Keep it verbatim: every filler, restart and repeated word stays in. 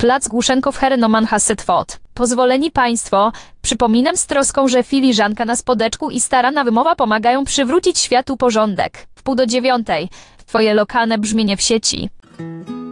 Plac Głuszенków Herenoman Hassetfot. Pozwoleni Państwo, przypominam z troską, że filiżanka na spodeczku i starana wymowa pomagają przywrócić światu porządek. W pół do dziewiątej. Twoje lokalne brzmienie w sieci.